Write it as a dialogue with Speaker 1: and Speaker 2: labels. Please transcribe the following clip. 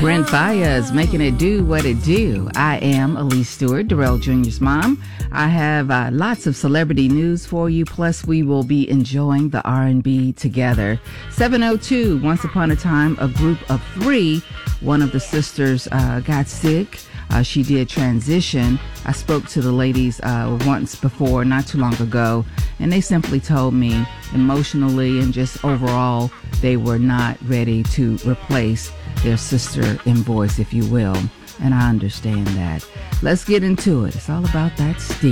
Speaker 1: Brent Fayez making it do what it do. I am Elise Stewart, Darrell Jr.'s mom. I have lots of celebrity news for you, plus we will be enjoying the R&B together. 7:02, once upon a time, a group of three. One of the sisters got sick. She did transition. I spoke to the ladies once before, not too long ago, and they simply told me emotionally and just overall, they were not ready to replace their sister in voice, if you will. And I understand that. Let's get into it. It's all about that steam.